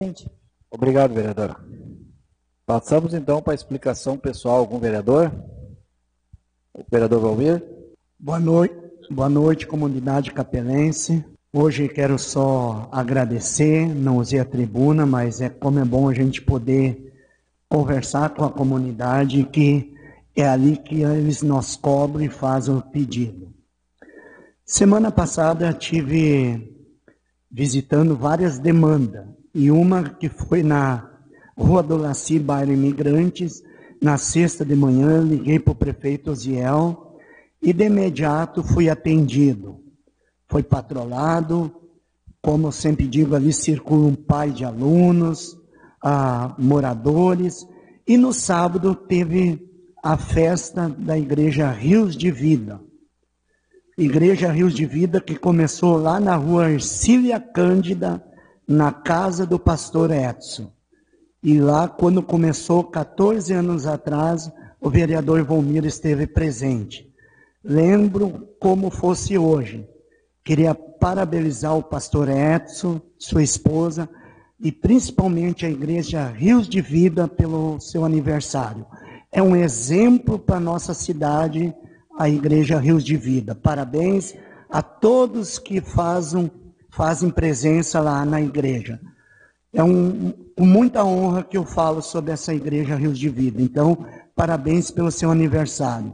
Obrigado, vereadora. Passamos então para a explicação pessoal. Algum vereador? O vereador Valmir? Boa noite, comunidade capelense. Hoje quero só agradecer, não usei a tribuna, mas como é bom a gente poder conversar com a comunidade, que é ali que eles nos cobram e fazem o pedido. Semana passada estive visitando várias demandas, e uma que foi na Rua do Laci, bairro Imigrantes. Na sexta de manhã liguei para o prefeito Osiel e de imediato fui atendido. Foi patrolado, como eu sempre digo, ali circula um pai de alunos, moradores, e no sábado teve a festa da Igreja Rios de Vida. Igreja Rios de Vida que começou lá na Rua Ercília Cândida, na casa do pastor Edson. E lá, quando começou, 14 anos atrás, o vereador Valmir esteve presente. Lembro como fosse hoje. Queria parabenizar o pastor Edson, sua esposa, e principalmente a Igreja Rios de Vida pelo seu aniversário. É um exemplo para a nossa cidade, a Igreja Rios de Vida. Parabéns a todos que fazem presença lá na igreja. É com muita honra que eu falo sobre essa Igreja Rios de Vida. Então, parabéns pelo seu aniversário.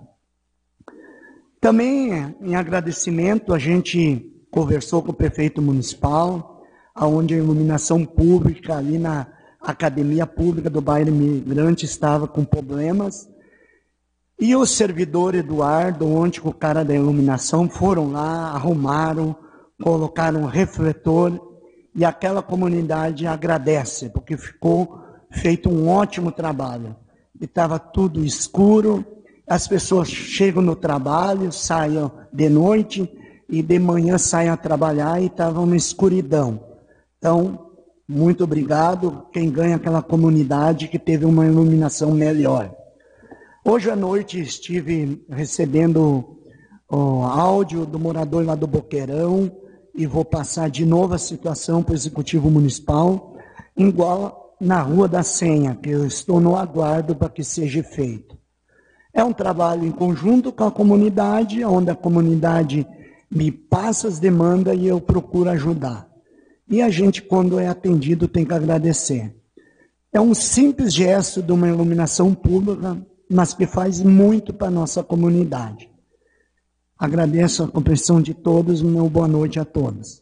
Também, em agradecimento, a gente conversou com o prefeito municipal, onde a iluminação pública ali na academia pública do bairro Imigrante estava com problemas. E o servidor Eduardo, ontem com o cara da iluminação, foram lá, arrumaram, colocaram um refletor, e aquela comunidade agradece, porque ficou feito um ótimo trabalho. E estava tudo escuro, as pessoas chegam no trabalho, saem de noite, e de manhã saem a trabalhar e estava uma escuridão. Então, muito obrigado, quem ganha aquela comunidade que teve uma iluminação melhor. Hoje à noite estive recebendo o áudio do morador lá do Boqueirão, e vou passar de novo a situação para o Executivo Municipal, igual na Rua da Senha, que eu estou no aguardo para que seja feito. É um trabalho em conjunto com a comunidade, onde a comunidade me passa as demandas e eu procuro ajudar. E a gente, quando é atendido, tem que agradecer. É um simples gesto de uma iluminação pública, mas que faz muito para a nossa comunidade. Agradeço a compreensão de todos, uma boa noite a todos.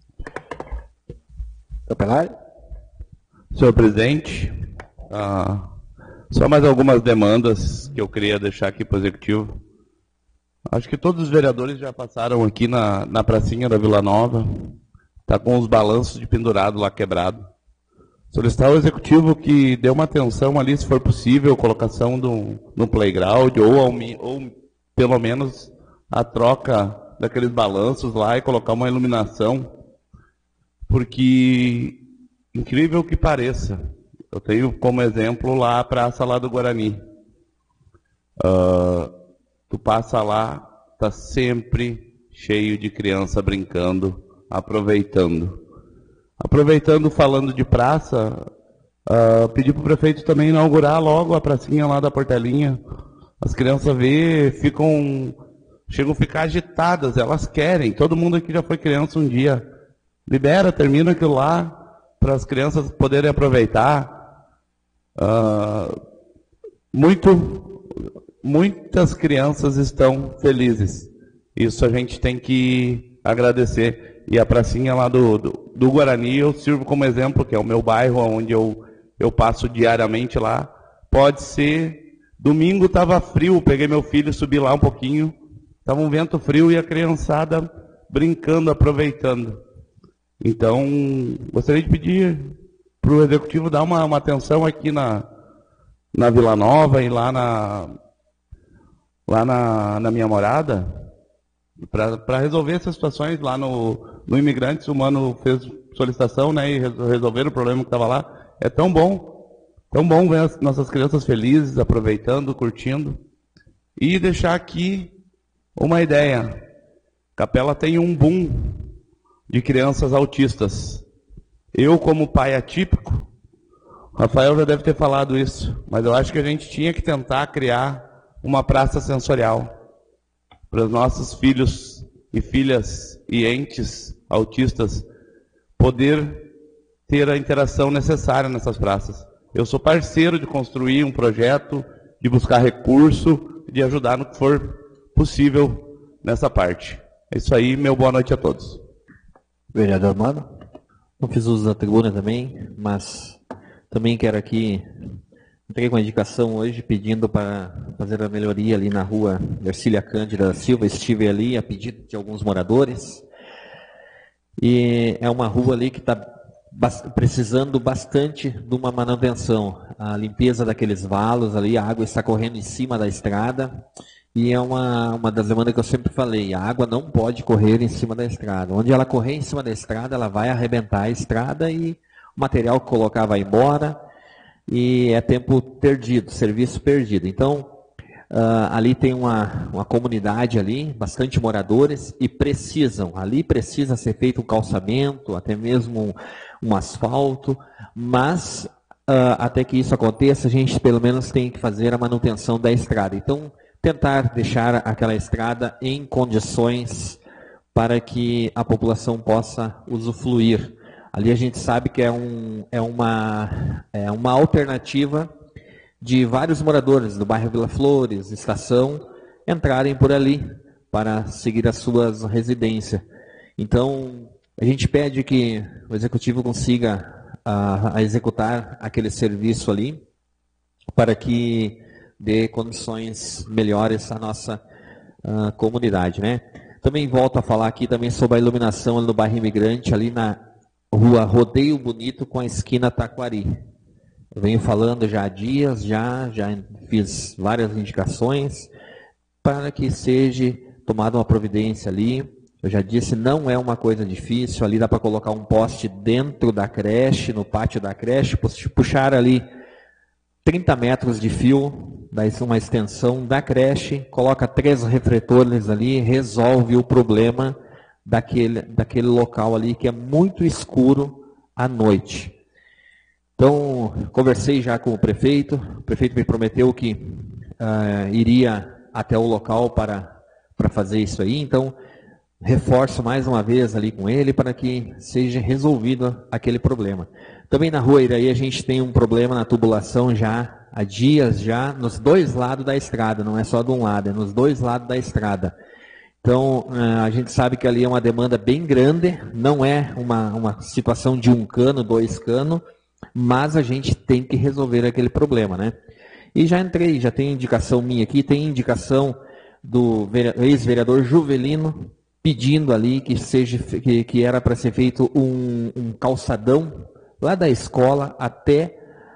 Capelar? Senhor presidente, só mais algumas demandas que eu queria deixar aqui para o Executivo. Acho que todos os vereadores já passaram aqui na pracinha da Vila Nova, está com os balanços de pendurado lá quebrado. Solicitar ao Executivo que dê uma atenção ali, se for possível, colocação no playground, ou pelo menos a troca daqueles balanços lá e colocar uma iluminação, porque, incrível que pareça, eu tenho como exemplo lá a praça lá do Guarani. Tu passa lá, está sempre cheio de criança brincando, aproveitando. Falando de praça, pedi para o prefeito também inaugurar logo a pracinha lá da Portelinha. As crianças chegam a ficar agitadas, elas querem. Todo mundo aqui já foi criança um dia. Libera, termina aquilo lá, para as crianças poderem aproveitar. Muitas crianças estão felizes. Isso a gente tem que agradecer. E a pracinha lá do Guarani eu sirvo como exemplo, que é o meu bairro, onde eu passo diariamente lá. Pode ser, domingo estava frio, peguei meu filho, subi lá um pouquinho, estava um vento frio e a criançada brincando, aproveitando. Então, gostaria de pedir para o Executivo dar uma atenção aqui na Vila Nova e lá na minha morada, para resolver essas situações lá no Imigrantes. O Mano fez solicitação, né, e resolveram o problema que estava lá. É tão bom ver as nossas crianças felizes, aproveitando, curtindo. E deixar aqui uma ideia. Capela tem um boom de crianças autistas. Eu, como pai atípico, o Rafael já deve ter falado isso, mas eu acho que a gente tinha que tentar criar uma praça sensorial para os nossos filhos e filhas e entes autistas poder ter a interação necessária nessas praças. Eu sou parceiro de construir um projeto, de buscar recurso, de ajudar no que for possível nessa parte. É isso aí, meu boa noite a todos. Vereador Mano. Não fiz uso da tribuna também, mas também quero aqui, entreguei uma indicação hoje pedindo para fazer a melhoria ali na rua Ercília Cândida da Silva. Estive ali a pedido de alguns moradores. E é uma rua ali que está precisando bastante de uma manutenção. A limpeza daqueles valos ali, a água está correndo em cima da estrada. E é uma das demandas que eu sempre falei, a água não pode correr em cima da estrada. Onde ela correr em cima da estrada, ela vai arrebentar a estrada e o material que colocar vai embora e é tempo perdido, serviço perdido. Então, ali tem uma comunidade ali, bastante moradores e ali precisa ser feito um calçamento, até mesmo um asfalto, mas até que isso aconteça, a gente pelo menos tem que fazer a manutenção da estrada. Então, tentar deixar aquela estrada em condições para que a população possa usufruir. Ali a gente sabe que é uma alternativa de vários moradores do bairro Vila Flores, Estação, entrarem por ali para seguir as suas residências. Então, a gente pede que o Executivo consiga executar aquele serviço ali para que dê condições melhores à nossa comunidade, né? Também volto a falar aqui também sobre a iluminação ali no bairro Imigrante, ali na rua Rodeio Bonito com a esquina Taquari. Eu venho falando já há dias, já fiz várias indicações para que seja tomada uma providência ali. Eu já disse, não é uma coisa difícil, ali dá para colocar um poste dentro da creche, no pátio da creche, puxar ali 30 metros de fio, daí uma extensão da creche, coloca 3 refletores ali, resolve o problema daquele local ali que é muito escuro à noite. Então, conversei já com o prefeito me prometeu que iria até o local para fazer isso aí, então reforço mais uma vez ali com ele para que seja resolvido aquele problema. Também na rua Iraí a gente tem um problema na tubulação já há dias, já nos 2 lados da estrada, não é só de um lado, é nos 2 lados da estrada. Então, a gente sabe que ali é uma demanda bem grande, não é uma situação de 1 cano, 2 canos, mas a gente tem que resolver aquele problema, né? E já tem indicação minha aqui, tem indicação do ex-vereador Juvelino, pedindo ali que era para ser feito um calçadão lá da escola até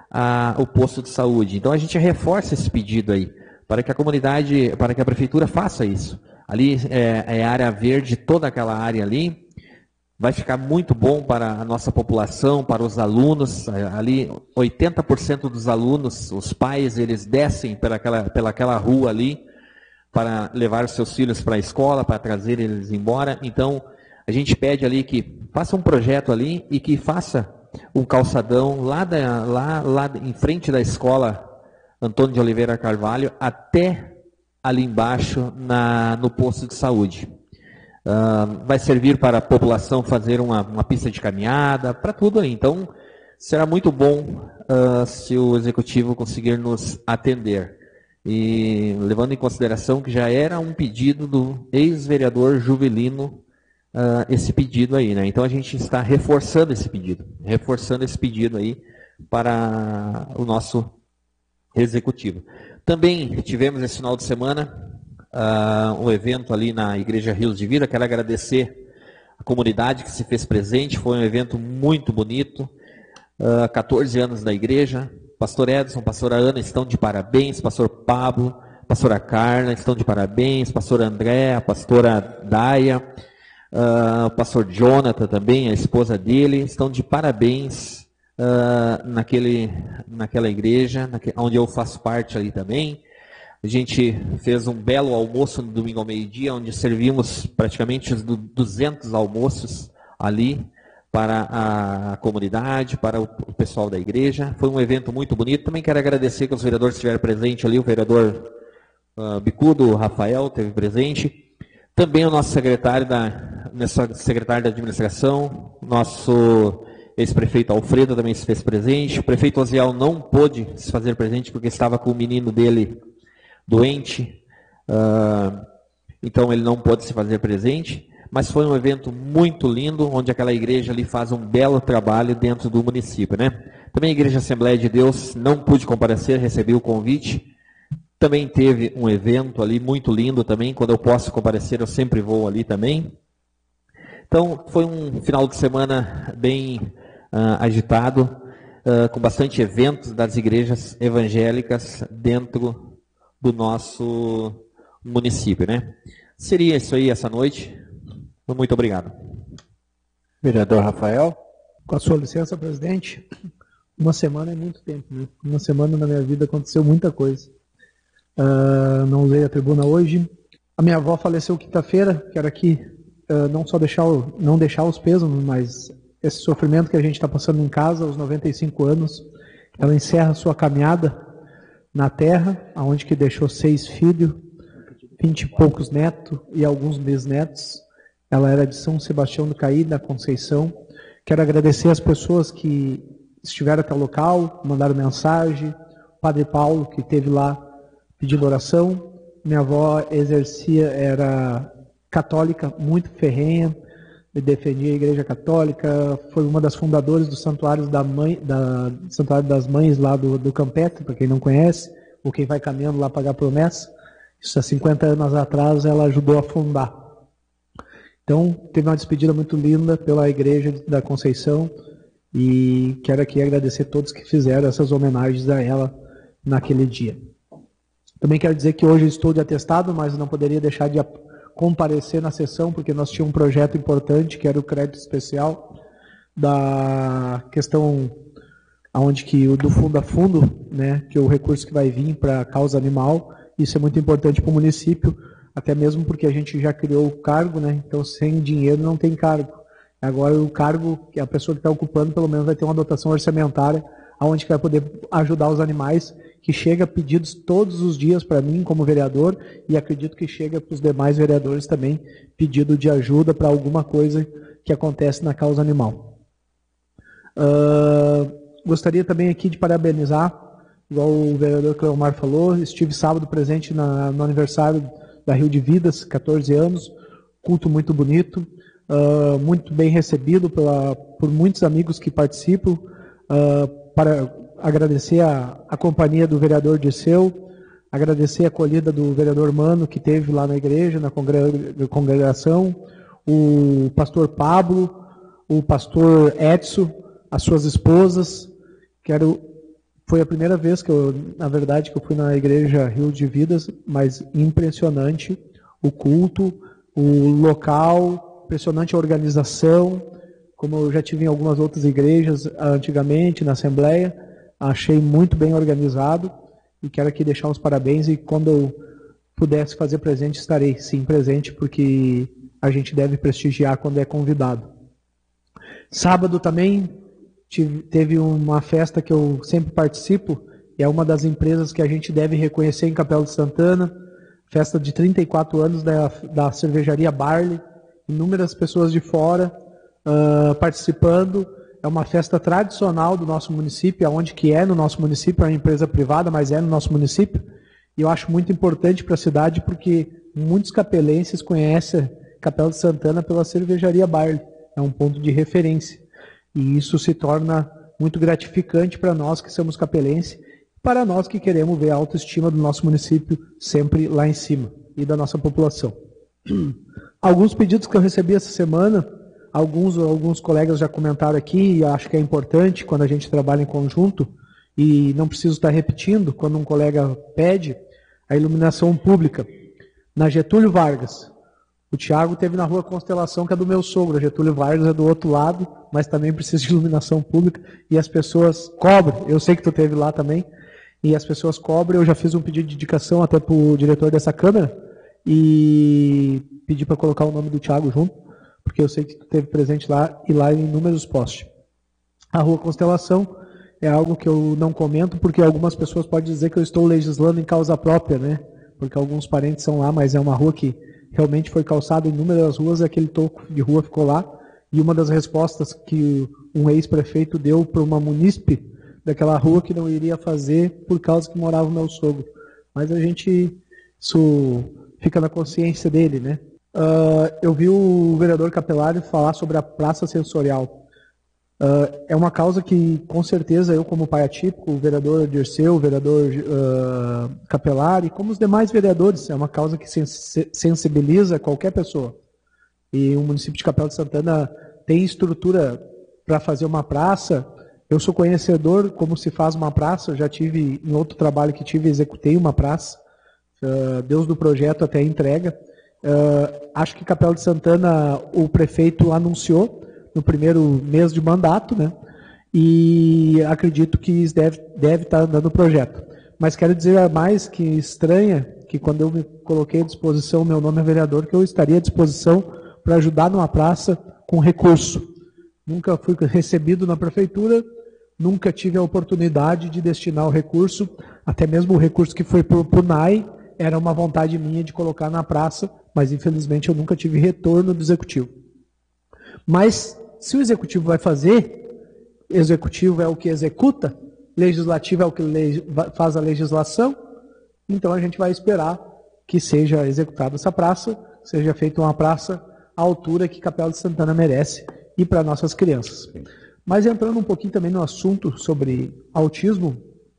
o posto de saúde. Então a gente reforça esse pedido aí, para que a comunidade, para que a prefeitura faça isso. Ali é área verde, toda aquela área ali, vai ficar muito bom para a nossa população, para os alunos. Ali 80% dos alunos, os pais, eles descem pelaquela rua ali, para levar os seus filhos para a escola, para trazer eles embora. Então, a gente pede ali que faça um projeto ali e que faça um calçadão lá em frente da escola Antônio de Oliveira Carvalho, até ali embaixo no posto de saúde. Vai servir para a população fazer uma pista de caminhada, para tudo aí. Então, será muito bom se o Executivo conseguir nos atender. E levando em consideração que já era um pedido do ex-vereador Juvelino, esse pedido aí, né? Então a gente está reforçando esse pedido aí para o nosso executivo. Também tivemos esse final de semana um evento ali na Igreja Rios de Vida. Quero agradecer a comunidade que se fez presente, foi um evento muito bonito, 14 anos da igreja. Pastor Edson, pastora Ana estão de parabéns, pastor Pablo, pastora Carla estão de parabéns, pastor André, a pastora Daia, o pastor Jonathan também, a esposa dele, estão de parabéns naquela igreja, onde eu faço parte ali também. A gente fez um belo almoço no domingo ao meio-dia, onde servimos praticamente 200 almoços ali, para a comunidade, para o pessoal da igreja. Foi um evento muito bonito. Também quero agradecer que os vereadores estiveram presentes ali, o vereador Bicudo, o Rafael, esteve presente. Também o nosso secretário da administração, nosso ex-prefeito Alfredo também se fez presente. O prefeito Oziel não pôde se fazer presente porque estava com o menino dele doente, então ele não pôde se fazer presente. Mas foi um evento muito lindo, onde aquela igreja ali faz um belo trabalho dentro do município, né? Também a Igreja Assembleia de Deus não pude comparecer, recebi o convite. Também teve um evento ali muito lindo também, quando eu posso comparecer eu sempre vou ali também. Então foi um final de semana bem agitado, com bastante eventos das igrejas evangélicas dentro do nosso município, né? Seria isso aí essa noite. Muito obrigado. Vereador Rafael. Com a sua licença, presidente, uma semana é muito tempo, né? Uma semana na minha vida aconteceu muita coisa. Não usei a tribuna hoje. A minha avó faleceu quinta-feira, quero aqui não só não deixar os pesos, mas esse sofrimento que a gente está passando em casa aos 95 anos. Ela encerra sua caminhada na terra, aonde que deixou 6 filhos, 20 e poucos netos e alguns bisnetos. Ela era de São Sebastião do Caí, da Conceição. Quero agradecer as pessoas que estiveram até o local, mandaram mensagem. O Padre Paulo, que esteve lá pedindo oração. Minha avó era católica, muito ferrenha, defendia a Igreja Católica, foi uma das fundadoras do Santuário Santuário das Mães lá do Campete, para quem não conhece, ou quem vai caminhando lá pagar promessa. Isso há 50 anos atrás ela ajudou a fundar. Então, teve uma despedida muito linda pela Igreja da Conceição e quero aqui agradecer a todos que fizeram essas homenagens a ela naquele dia. Também quero dizer que hoje estou de atestado, mas não poderia deixar de comparecer na sessão, porque nós tínhamos um projeto importante, que era o crédito especial da questão onde que o do fundo a fundo, né, que é o recurso que vai vir para a causa animal. Isso é muito importante para o município, até mesmo porque a gente já criou o cargo, né? Então sem dinheiro não tem cargo. Agora o cargo, que a pessoa que está ocupando, pelo menos vai ter uma dotação orçamentária, onde vai poder ajudar os animais, que chega pedidos todos os dias para mim como vereador, e acredito que chega para os demais vereadores também, pedido de ajuda para alguma coisa que acontece na causa animal. Gostaria também aqui de parabenizar, igual o vereador Cleomar falou, estive sábado presente no aniversário da Rio de Vidas, 14 anos, culto muito bonito, muito bem recebido por muitos amigos que participam, para agradecer a companhia do vereador Dirceu, agradecer a acolhida do vereador Mano, que teve lá na igreja, na congregação, o pastor Pablo, o pastor Edson, as suas esposas. Foi a primeira vez que eu fui na igreja Rio de Vidas, mas impressionante o culto, o local, impressionante a organização, como eu já tive em algumas outras igrejas antigamente, na Assembleia, achei muito bem organizado e quero aqui deixar os parabéns, e quando eu pudesse fazer presente, estarei sim presente, porque a gente deve prestigiar quando é convidado. Sábado também teve uma festa que eu sempre participo, e é uma das empresas que a gente deve reconhecer em Capela de Santana, festa de 34 anos da cervejaria Barley, inúmeras pessoas de fora participando. É uma festa tradicional do nosso município, onde que é no nosso município, é uma empresa privada, mas é no nosso município, e eu acho muito importante para a cidade, porque muitos capelenses conhecem Capela de Santana pela cervejaria Barley, é um ponto de referência. E isso se torna muito gratificante para nós que somos capelenses, para nós que queremos ver a autoestima do nosso município sempre lá em cima, e da nossa população. Alguns pedidos que eu recebi essa semana, alguns colegas já comentaram aqui, e acho que é importante quando a gente trabalha em conjunto, e não preciso estar repetindo, quando um colega pede, a iluminação pública. Na Getúlio Vargas, o Thiago teve na rua Constelação, que é do meu sogro. A Getúlio Vargas é do outro lado, mas também precisa de iluminação pública. E as pessoas cobram. Eu sei que tu teve lá também. E as pessoas cobram. Eu já fiz um pedido de indicação até para o diretor dessa câmara. E pedi para colocar o nome do Thiago junto. porque eu sei que tu esteve presente lá e lá em inúmeros postes. A Rua Constelação é algo que eu não comento, porque algumas pessoas podem dizer que eu estou legislando em causa própria, né? Porque alguns parentes são lá, mas é uma rua que realmente foi calçada em inúmeras ruas, aquele toco de rua ficou lá, e uma das respostas que um ex-prefeito deu para uma munícipe daquela rua que não iria fazer por causa que morava o meu sogro. Mas a gente, isso fica na consciência dele, né? Eu vi o vereador Capelari falar sobre a praça sensorial. É uma causa que, com certeza, eu como pai atípico, o vereador Dirceu, o vereador Capelari, como os demais vereadores, é uma causa que sensibiliza qualquer pessoa. E o município de Capela de Santana tem estrutura para fazer uma praça. Eu sou conhecedor como se faz uma praça, eu já tive, em outro trabalho que tive, executei uma praça, Deus do projeto até a entrega. Acho que Capela de Santana, o prefeito anunciou no primeiro mês de mandato, né? E acredito que deve estar andando o projeto. Mas quero dizer mais que estranha que quando eu me coloquei à disposição, meu nome é vereador, que eu estaria à disposição para ajudar numa praça com recurso. Nunca fui recebido na prefeitura, nunca tive a oportunidade de destinar o recurso, até mesmo o recurso que foi para o PUNAI, era uma vontade minha de colocar na praça, mas infelizmente eu nunca tive retorno do executivo. Mas se o executivo vai fazer, executivo é o que executa, legislativo é o que faz a legislação, então a gente vai esperar que seja executada essa praça, seja feita uma praça à altura que Capela de Santana merece e para nossas crianças. Mas entrando um pouquinho também no assunto sobre autismo,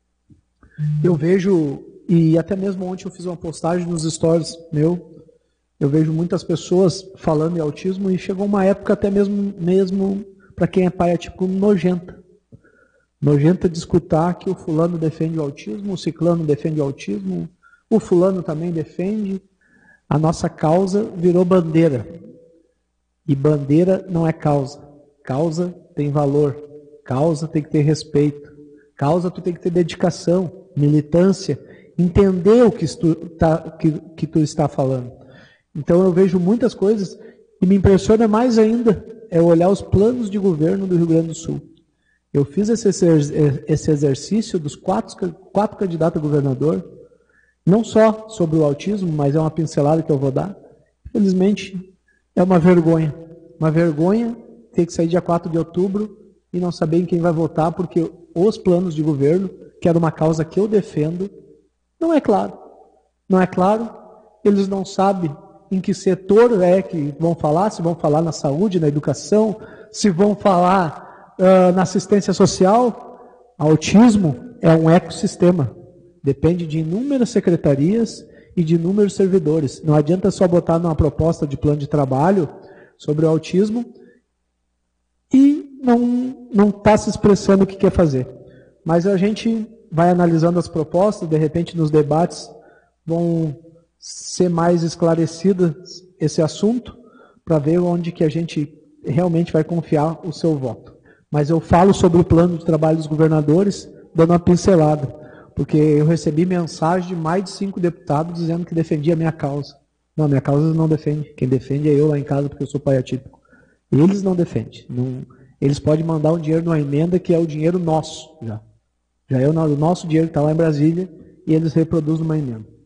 eu vejo, e até mesmo ontem eu fiz uma postagem nos stories eu vejo muitas pessoas falando em autismo e chegou uma época até mesmo para quem é pai é tipo nojenta. Nojenta de escutar que o fulano defende o autismo, o ciclano defende o autismo, o fulano também defende. A nossa causa virou bandeira. E bandeira não é causa. Causa tem valor. Causa tem que ter respeito. Causa tu tem que ter dedicação, militância, entender o que tu está falando. Então eu vejo muitas coisas e me impressiona mais ainda é olhar os planos de governo do Rio Grande do Sul. Eu fiz esse exercício dos quatro candidatos a governador, não só sobre o autismo, mas é uma pincelada que eu vou dar. Infelizmente, é uma vergonha. Uma vergonha ter que sair dia 4 de outubro e não saber em quem vai votar, porque os planos de governo, que era uma causa que eu defendo, não é claro. Não é claro, eles não sabem em que setor é que vão falar, se vão falar na saúde, na educação, se vão falar na assistência social. Autismo é um ecossistema, depende de inúmeras secretarias e de inúmeros servidores. Não adianta só botar numa proposta de plano de trabalho sobre o autismo e não está se expressando o que quer fazer. Mas a gente vai analisando as propostas, de repente nos debates vão ser mais esclarecidas esse assunto, para ver onde que a gente realmente vai confiar o seu voto. Mas eu falo sobre o plano de trabalho dos governadores, dando uma pincelada, porque eu recebi mensagem de mais de 5 deputados dizendo que defendia a minha causa. Não, minha causa não defende. Quem defende é eu lá em casa, porque eu sou pai atípico. Eles não defendem. Eles podem mandar um dinheiro numa emenda que é o dinheiro nosso, já. Já é o nosso dinheiro que está lá em Brasília, e eles reproduzem uma emenda.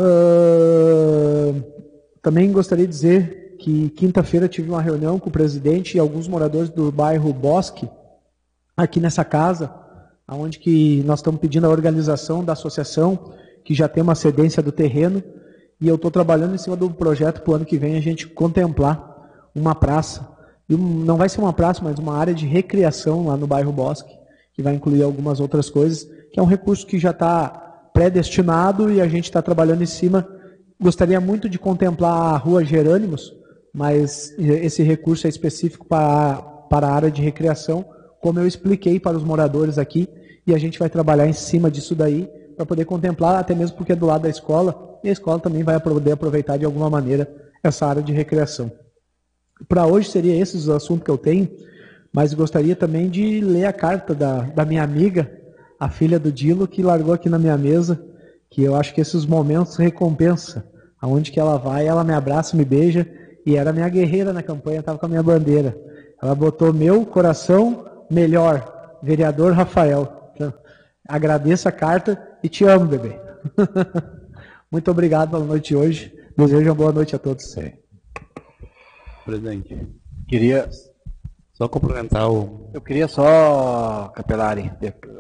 Também gostaria de dizer que quinta-feira tive uma reunião com o presidente e alguns moradores do bairro Bosque, aqui nessa casa, onde que nós estamos pedindo a organização da associação, que já tem uma cedência do terreno, e eu estou trabalhando em cima do projeto para o ano que vem a gente contemplar uma praça. E não vai ser uma praça, mas uma área de recreação lá no bairro Bosque, que vai incluir algumas outras coisas, que é um recurso que já está pré-destinado e a gente está trabalhando em cima. Gostaria muito de contemplar a Rua Jerônimos, mas esse recurso é específico para a área de recreação, como eu expliquei para os moradores aqui, e a gente vai trabalhar em cima disso daí, para poder contemplar, até mesmo porque é do lado da escola, e a escola também vai poder aproveitar de alguma maneira essa área de recreação. Para hoje seria esses os assuntos que eu tenho, mas gostaria também de ler a carta da minha amiga, a filha do Dilo, que largou aqui na minha mesa, que eu acho que esses momentos recompensa. Aonde que ela vai, ela me abraça, me beija, e era minha guerreira na campanha, estava com a minha bandeira. Ela botou meu coração melhor, vereador Rafael. Então, agradeço a carta e te amo, bebê. Muito obrigado pela noite de hoje. Desejo uma boa noite a todos. Sim. Presidente, Queria, só complementar o... eu queria só, Capelari,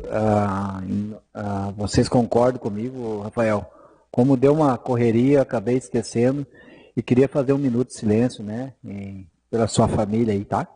vocês concordam comigo, Rafael? Como deu uma correria, acabei esquecendo e queria fazer um minuto de silêncio, né? Pela sua família aí, tá?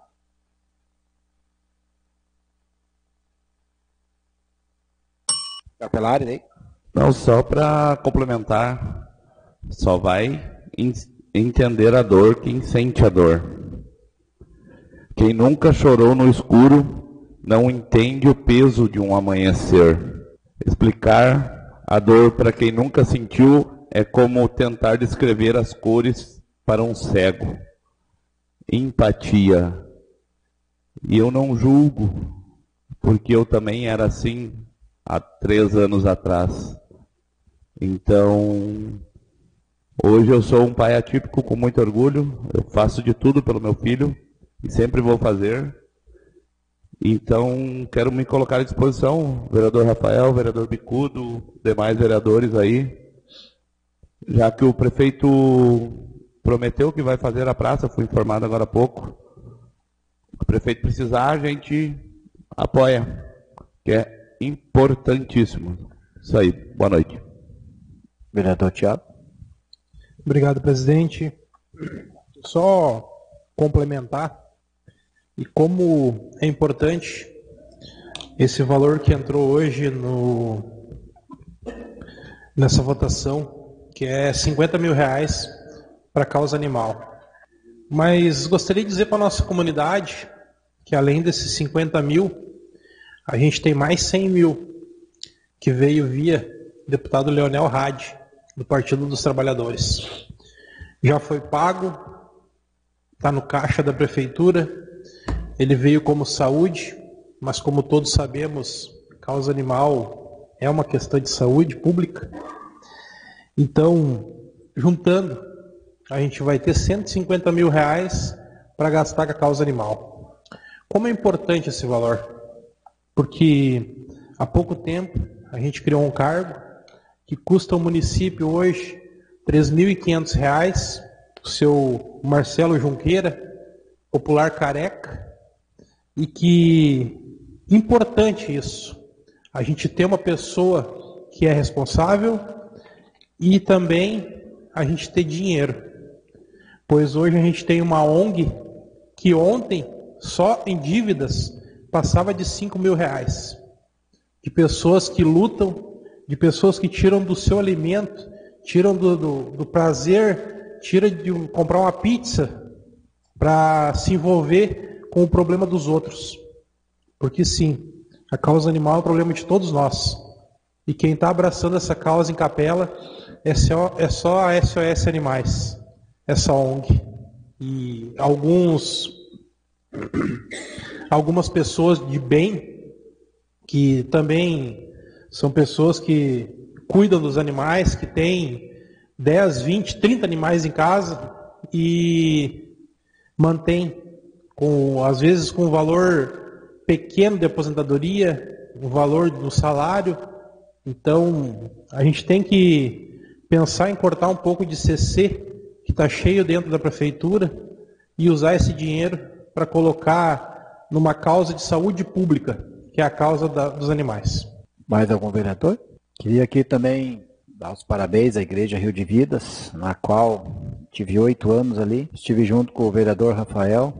Capelari, aí? Não, só para complementar, só vai entender a dor quem sente a dor. Quem nunca chorou no escuro não entende o peso de um amanhecer. Explicar a dor para quem nunca sentiu é como tentar descrever as cores para um cego. Empatia. E eu não julgo, porque eu também era assim há 3 anos atrás. Então, hoje eu sou um pai atípico com muito orgulho, eu faço de tudo pelo meu filho e sempre vou fazer. Então, quero me colocar à disposição, vereador Rafael, vereador Bicudo, demais vereadores aí, já que o prefeito prometeu que vai fazer a praça, fui informado agora há pouco. O prefeito precisar, a gente apoia, que é importantíssimo. Isso aí, boa noite. Vereador Thiago. Obrigado, presidente. Só complementar, e como é importante esse valor que entrou hoje nessa votação, que é 50 mil reais para a causa animal. Mas gostaria de dizer para a nossa comunidade que além desses 50 mil, a gente tem mais 100 mil que veio via deputado Leonel Hadi, do Partido dos Trabalhadores. Já foi pago, está no caixa da prefeitura, ele veio como saúde, mas como todos sabemos, causa animal é uma questão de saúde pública. Então, juntando, a gente vai ter 150 mil reais para gastar com a causa animal. Como é importante esse valor? Porque há pouco tempo a gente criou um cargo que custa ao município hoje R$ 3.500, o seu Marcelo Junqueira, popular careca, e que importante isso, a gente ter uma pessoa que é responsável e também a gente ter dinheiro, pois hoje a gente tem uma ONG que ontem, só em dívidas, passava de 5 mil reais, de pessoas que lutam, de pessoas que tiram do seu alimento, tiram do prazer, tiram de comprar uma pizza para se envolver com o problema dos outros. Porque sim, a causa animal é um problema de todos nós. E quem está abraçando essa causa em capela é só a SOS Animais, essa ONG. E algumas pessoas de bem, que também são pessoas que cuidam dos animais, que têm 10, 20, 30 animais em casa e mantêm, às vezes com um valor pequeno de aposentadoria, o valor do salário. Então, a gente tem que pensar em cortar um pouco de CC, que está cheio dentro da prefeitura, e usar esse dinheiro para colocar numa causa de saúde pública, que é a causa dos animais. Mais algum vereador? Queria aqui também dar os parabéns à Igreja Rio de Vidas, na qual tive 8 anos ali. Estive junto com o vereador Rafael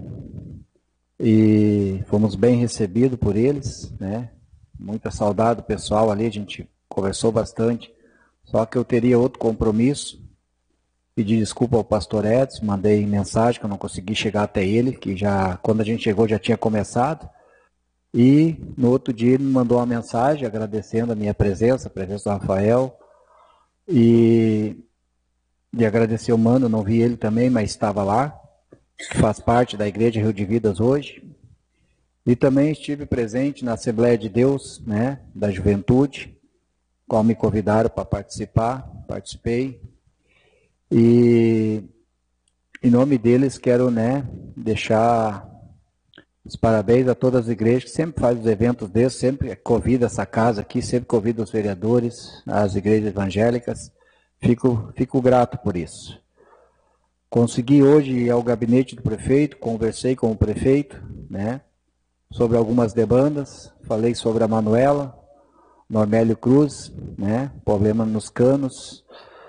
e fomos bem recebidos por eles, né? Muita saudade do pessoal ali, a gente conversou bastante. Só que eu teria outro compromisso. Pedi desculpa ao pastor Edson, mandei mensagem que eu não consegui chegar até ele, que já quando a gente chegou já tinha começado. E no outro dia ele me mandou uma mensagem agradecendo a minha presença, a presença do Rafael. E agradecer o mano, não vi ele também, mas estava lá, que faz parte da Igreja Rio de Vidas hoje. E também estive presente na Assembleia de Deus, né, da Juventude, qual me convidaram para participar, participei. E em nome deles, quero, né, deixar os parabéns a todas as igrejas que sempre fazem os eventos desses, sempre convida essa casa aqui, sempre convida os vereadores, as igrejas evangélicas. Fico grato por isso. Consegui hoje ir ao gabinete do prefeito, conversei com o prefeito, né, sobre algumas demandas, falei sobre a Manuela, Normélio Cruz, né, problema nos canos,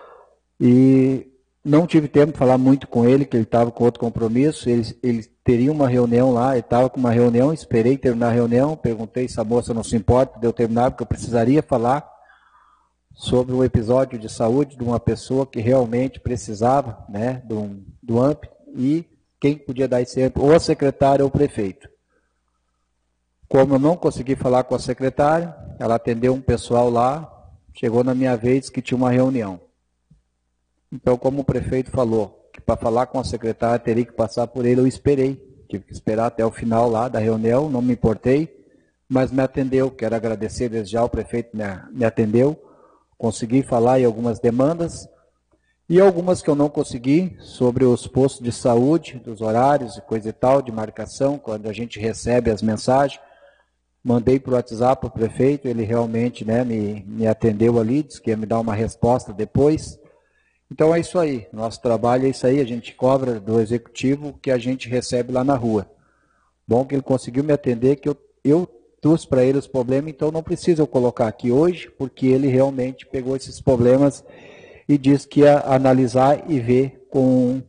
e não tive tempo de falar muito com ele, que ele estava com outro compromisso, ele teria uma reunião lá, ele estava com uma reunião, esperei terminar a reunião, perguntei se a moça não se importa de eu terminar, porque eu precisaria falar sobre um episódio de saúde de uma pessoa que realmente precisava, né, do AMP, e quem podia dar esse AMP, ou a secretária ou o prefeito. Como eu não consegui falar com a secretária, ela atendeu um pessoal lá, chegou na minha vez que tinha uma reunião. Então, como o prefeito falou, que para falar com a secretária teria que passar por ele, eu esperei. Tive que esperar até o final lá da reunião, não me importei, mas me atendeu. Quero agradecer desde já, o prefeito me atendeu. Consegui falar em algumas demandas e algumas que eu não consegui, sobre os postos de saúde, dos horários e coisa e tal, de marcação, quando a gente recebe as mensagens. Mandei para o WhatsApp para o prefeito, ele realmente, né, me atendeu ali, disse que ia me dar uma resposta depois. Então é isso aí, nosso trabalho é isso aí, a gente cobra do executivo o que a gente recebe lá na rua. Bom que ele conseguiu me atender, que eu trouxe para ele os problemas, então não precisa eu colocar aqui hoje, porque ele realmente pegou esses problemas e disse que ia analisar e ver com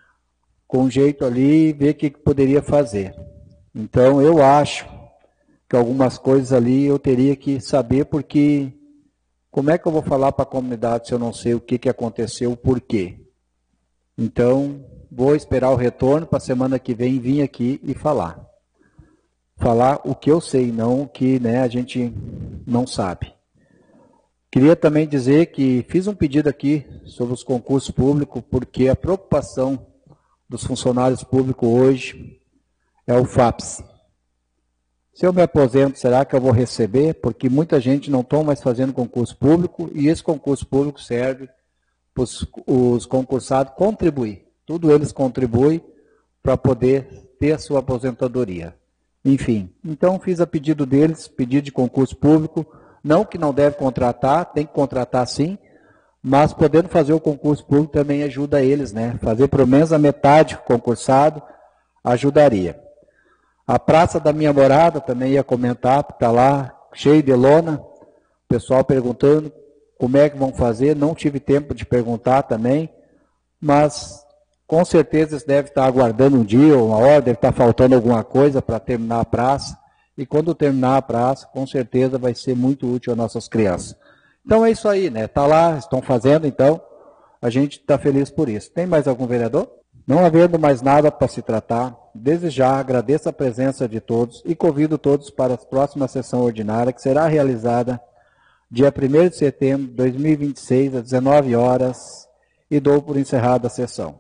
jeito ali, e ver o que poderia fazer. Então eu acho que algumas coisas ali eu teria que saber, porque como é que eu vou falar para a comunidade se eu não sei o que aconteceu, o porquê? Então, vou esperar o retorno para a semana que vem vir aqui e falar. Falar o que eu sei, não o que, né, a gente não sabe. Queria também dizer que fiz um pedido aqui sobre os concursos públicos, porque a preocupação dos funcionários públicos hoje é o FAPS. Se eu me aposento, será que eu vou receber? Porque muita gente não está mais fazendo concurso público, e esse concurso público serve para os concursados contribuir. Tudo eles contribuem para poder ter a sua aposentadoria. Enfim, então fiz a pedido deles, pedido de concurso público, não que não deve contratar, tem que contratar sim, mas podendo fazer o concurso público também ajuda eles, né? Fazer pelo menos a metade concursado ajudaria. A praça da minha morada também ia comentar, porque está lá cheio de lona, o pessoal perguntando como é que vão fazer, não tive tempo de perguntar também, mas com certeza eles devem estar aguardando um dia ou uma hora, deve estar faltando alguma coisa para terminar a praça, e quando terminar a praça, com certeza vai ser muito útil às nossas crianças. Então é isso aí, né? Está lá, estão fazendo, então a gente está feliz por isso. Tem mais algum vereador? Não havendo mais nada para se tratar, desde já agradeço a presença de todos e convido todos para a próxima sessão ordinária, que será realizada dia 1º de setembro de 2026, às 19 horas, e dou por encerrada a sessão.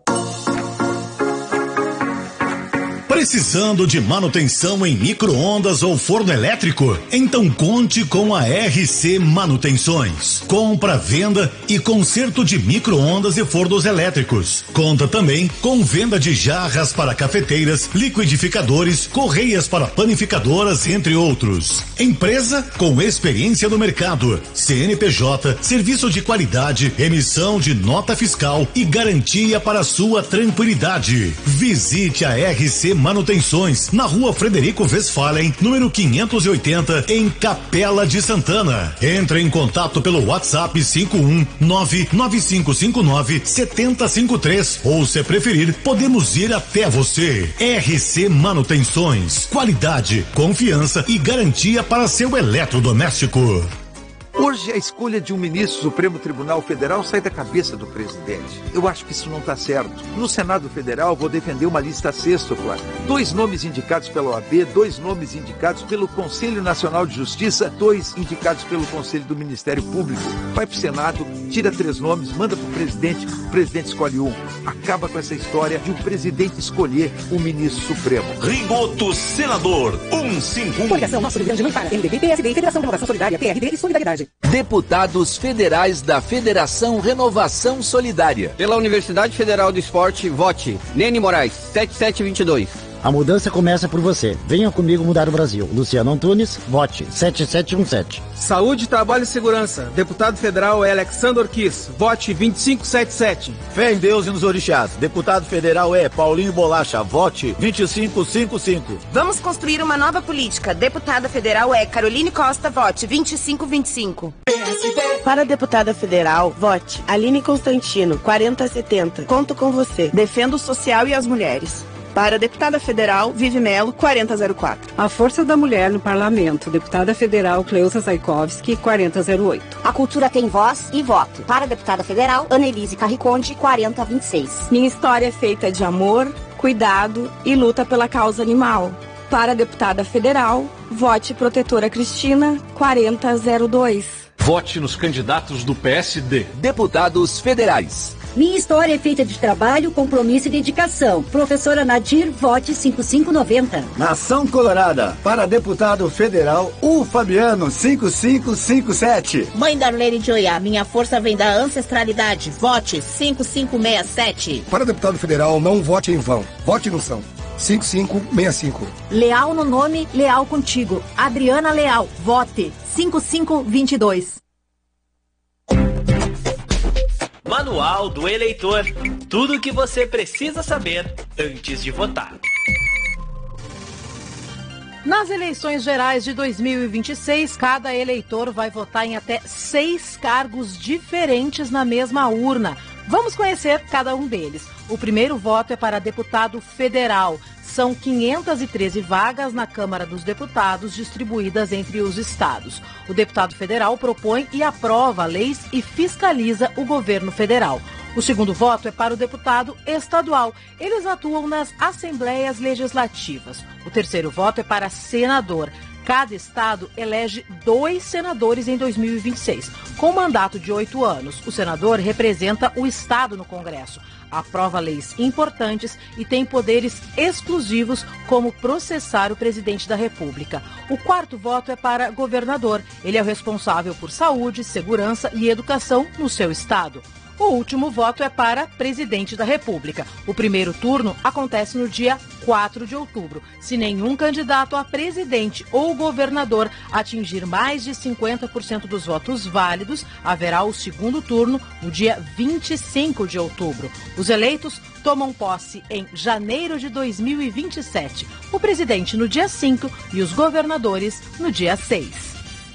Precisando de manutenção em micro-ondas ou forno elétrico? Então conte com a RC Manutenções. Compra, venda e conserto de micro-ondas e fornos elétricos. Conta também com venda de jarras para cafeteiras, liquidificadores, correias para panificadoras, entre outros. Empresa com experiência no mercado, CNPJ, serviço de qualidade, emissão de nota fiscal e garantia para sua tranquilidade. Visite a RC Manutenções, na rua Frederico Westphalen, número 580, em Capela de Santana. Entre em contato pelo WhatsApp 51995597053, ou se preferir, podemos ir até você. RC Manutenções, qualidade, confiança e garantia para seu eletrodoméstico. Hoje a escolha de um ministro do Supremo Tribunal Federal sai da cabeça do presidente. Eu acho que isso não está certo. No Senado Federal vou defender uma lista sextupla. 2 nomes indicados pela OAB, 2 nomes indicados pelo Conselho Nacional de Justiça, 2 indicados pelo Conselho do Ministério Público. Vai para o Senado, tira 3 nomes, manda para o presidente escolhe um. Acaba com essa história de o presidente escolher o ministro supremo. Rigoto Senador 151. Coligação Nosso Rio Grande Não Para, MDB, PSD, Federação Renovação Solidária, PRD e Solidariedade. Deputados Federais da Federação Renovação Solidária. Pela Universidade Federal do Esporte, vote Nene Moraes, 7722. A mudança começa por você. Venha comigo mudar o Brasil. Luciano Antunes, vote 7717. Saúde, Trabalho e Segurança. Deputado Federal é Alexandre Orquiz, vote 2577. Fé em Deus e nos orixás. Deputado Federal é Paulinho Bolacha, vote 2555. Vamos construir uma nova política. Deputada Federal é Caroline Costa, vote 2525. Para a deputada federal, vote Aline Constantino, 4070. Conto com você. Defendo o social e as mulheres. Para a deputada federal, Vivi Melo, 4004. A Força da Mulher no Parlamento, deputada federal Cleusa Zaikovski, 4008. A cultura tem voz e voto. Para a deputada federal, Annelise Carriconde, 4026. Minha história é feita de amor, cuidado e luta pela causa animal. Para a deputada federal, vote Protetora Cristina, 4002. Vote nos candidatos do PSD. Deputados Federais. Minha história é feita de trabalho, compromisso e dedicação. Professora Nadir, vote 5590. Nação Colorada, para deputado federal, o Fabiano, 5557. Mãe Darlene de Oiá, minha força vem da ancestralidade. Vote 5567. Para deputado federal, não vote em vão. Vote no São. 5565. Leal no nome, leal contigo. Adriana Leal, vote 5522. Manual do Eleitor. Tudo o que você precisa saber antes de votar. Nas eleições gerais de 2026, cada eleitor vai votar em até 6 cargos diferentes na mesma urna. Vamos conhecer cada um deles. O primeiro voto é para deputado federal. São 513 vagas na Câmara dos Deputados distribuídas entre os estados. O deputado federal propõe e aprova leis e fiscaliza o governo federal. O segundo voto é para o deputado estadual. Eles atuam nas assembleias legislativas. O terceiro voto é para senador. Cada estado elege 2 senadores em 2026, com mandato de 8 anos. O senador representa o estado no Congresso, aprova leis importantes e tem poderes exclusivos, como processar o presidente da República. O quarto voto é para governador. Ele é o responsável por saúde, segurança e educação no seu estado. O último voto é para presidente da República. O primeiro turno acontece no dia 4 de outubro. Se nenhum candidato a presidente ou governador atingir mais de 50% dos votos válidos, haverá o segundo turno no dia 25 de outubro. Os eleitos tomam posse em janeiro de 2027. O presidente no dia 5 e os governadores no dia 6.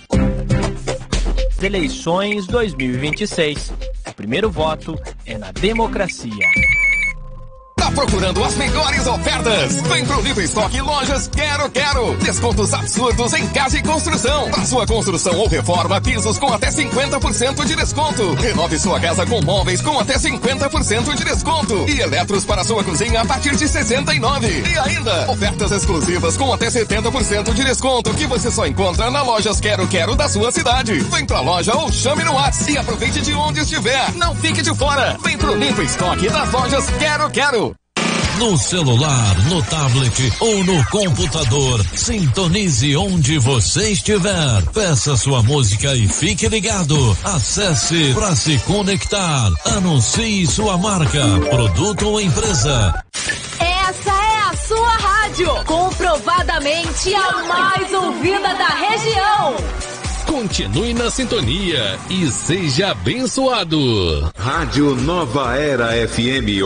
Eleições 2026. O primeiro voto é na democracia. Tá procurando as melhores ofertas? Vem pro Livre Estoque Lojas Quero Quero. Descontos absurdos em casa e construção. Para sua construção ou reforma, pisos com até 50% de desconto. Renove sua casa com móveis com até 50% de desconto. E eletros para sua cozinha a partir de 69. E ainda, ofertas exclusivas com até 70% de desconto que você só encontra na Lojas Quero Quero da sua cidade. Vem pra loja ou chame no WhatsApp e aproveite de onde estiver. Não fique de fora. Vem pro Livre Estoque das Lojas Quero Quero. No celular, no tablet ou no computador, sintonize onde você estiver. Peça sua música e fique ligado. Acesse para se conectar. Anuncie sua marca, produto ou empresa. Essa é a sua rádio, comprovadamente a mais ouvida da região. Continue na sintonia e seja abençoado. Rádio Nova Era FM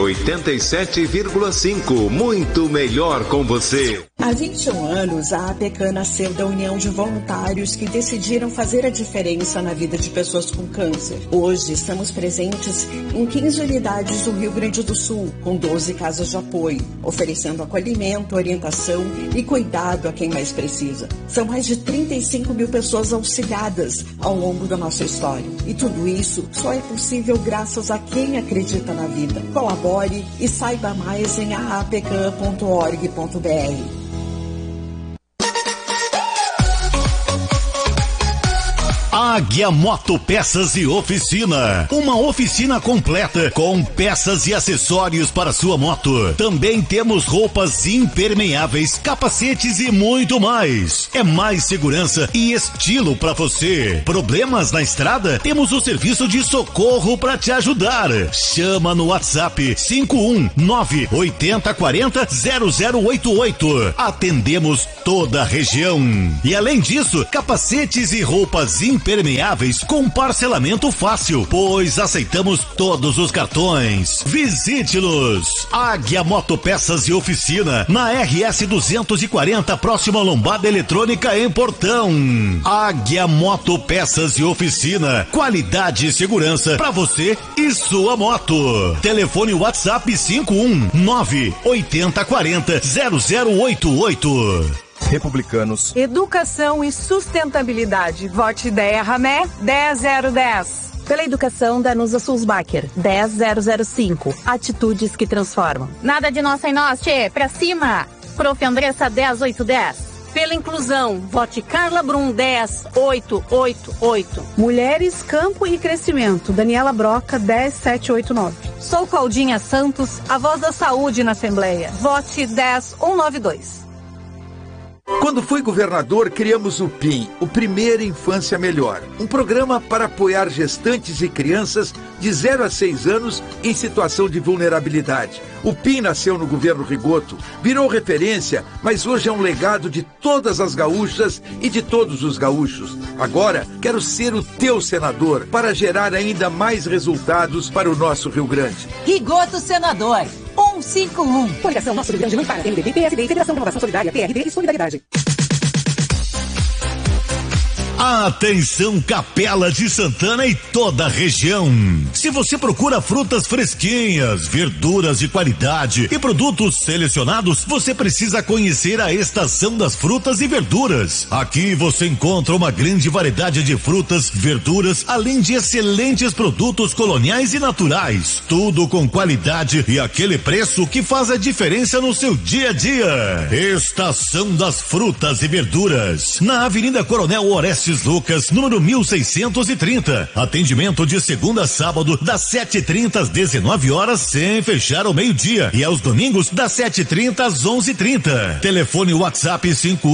87,5. Muito melhor com você. Há 21 anos, a APECAM nasceu da união de voluntários que decidiram fazer a diferença na vida de pessoas com câncer. Hoje, estamos presentes em 15 unidades do Rio Grande do Sul, com 12 casas de apoio, oferecendo acolhimento, orientação e cuidado a quem mais precisa. São mais de 35 mil pessoas auxiliadas ao longo da nossa história. E tudo isso só é possível graças a quem acredita na vida. Colabore e saiba mais em aapecam.org.br. Águia Moto Peças e Oficina. Uma oficina completa com peças e acessórios para sua moto. Também temos roupas impermeáveis, capacetes e muito mais. É mais segurança e estilo para você. Problemas na estrada? Temos o serviço de socorro para te ajudar. Chama no WhatsApp 519-8040-0088. Atendemos toda a região. E além disso, capacetes e roupas impermeáveis com parcelamento fácil, pois aceitamos todos os cartões. Visite-nos. Águia Motopeças e Oficina, na RS 240, próximo à Lombada Eletrônica em Portão. Águia Motopeças e Oficina, qualidade e segurança para você e sua moto. Telefone WhatsApp 519-8040-0088. Republicanos. Educação e sustentabilidade. Vote Ideia Ramé 10010. Pela educação, Danusa Sulzbacher 10005. Atitudes que transformam. Nada de nós sem nós, tchê. Pra cima. Prof. Andressa 10810. Pela inclusão, vote Carla Brum 10888. Mulheres, Campo e Crescimento. Daniela Broca 10789. Sou Claudinha Santos, a voz da saúde na Assembleia. Vote 10192. Quando fui governador, criamos o PIM, o Primeira Infância Melhor, um programa para apoiar gestantes e crianças de 0 a 6 anos em situação de vulnerabilidade. O PIM nasceu no governo Rigoto, virou referência, mas hoje é um legado de todas as gaúchas e de todos os gaúchos. Agora, quero ser o teu senador para gerar ainda mais resultados para o nosso Rio Grande. Rigoto Senador 151. Coligação Nosso Rio Grande não para. MDB, PSD e Federação de Renovação Solidária, PRD e Solidariedade. Atenção, Capela de Santana e toda a região. Se você procura frutas fresquinhas, verduras de qualidade e produtos selecionados, você precisa conhecer a Estação das Frutas e Verduras. Aqui você encontra uma grande variedade de frutas, verduras, além de excelentes produtos coloniais e naturais. Tudo com qualidade e aquele preço que faz a diferença no seu dia a dia. Estação das Frutas e Verduras, na Avenida Coronel Orestes Lucas, número 1630. Atendimento de segunda a sábado, das 7h30 às 19 horas, sem fechar ao meio-dia. E aos domingos, das 7h30 às 11h30. Telefone WhatsApp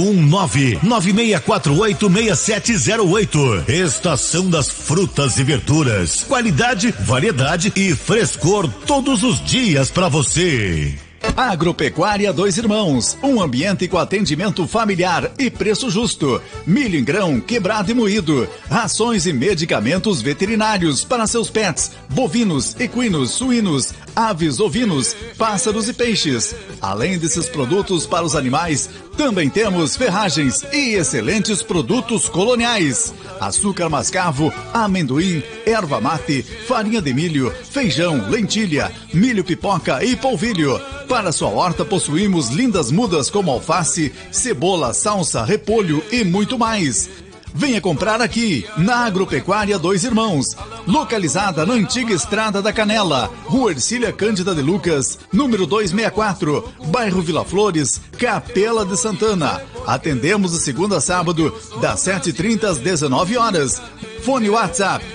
519-9648-6708. Estação das Frutas e Verduras. Qualidade, variedade e frescor todos os dias para você. Agropecuária Dois Irmãos, um ambiente com atendimento familiar e preço justo. Milho em grão, quebrado e moído. Rações e medicamentos veterinários para seus pets, bovinos, equinos, suínos, aves, ovinos, pássaros e peixes. Além desses produtos para os animais, também temos ferragens e excelentes produtos coloniais. Açúcar mascavo, amendoim, erva mate, farinha de milho, feijão, lentilha, milho pipoca e polvilho. Para sua horta possuímos lindas mudas como alface, cebola, salsa, repolho e muito mais. Venha comprar aqui, na Agropecuária Dois Irmãos, localizada na antiga Estrada da Canela, Rua Ercília Cândida de Lucas, número 264, bairro Vila Flores, Capela de Santana. Atendemos de segunda a sábado, das 7h30 às 19 horas. Fone WhatsApp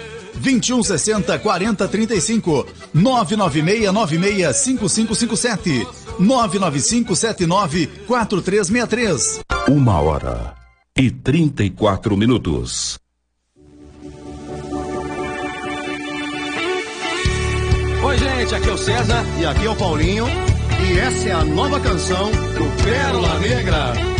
2160-4035, 996965557, 99579-4363. 1h34. Oi, gente, aqui é o César. E aqui é o Paulinho. E essa é a nova canção do Pérola Negra.